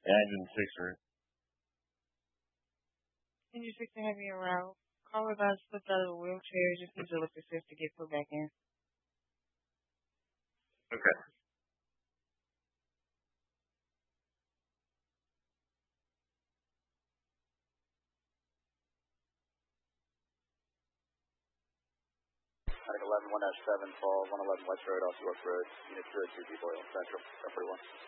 Ambulance 6 for it. Can you fix to have me around? Caller about to slip out of a wheelchair. Just needs to look assist to get put back in. Okay. Medic 11, 1-7, fall 111 West Road, off York Road, Unit 202, Depot Central, 141.